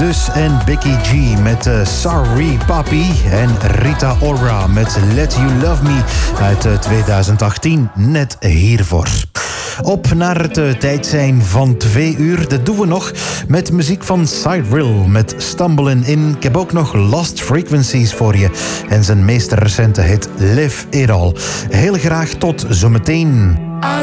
dus en Becky G met Sorry Papi. En Rita Ora met Let You Love Me uit 2018. Net hiervoor. Op naar het tijd zijn van 2 uur. Dat doen we nog met muziek van Cyril met Stumbling In. Ik heb ook nog Lost Frequencies voor je. En zijn meest recente hit Live It All. Heel graag tot zometeen.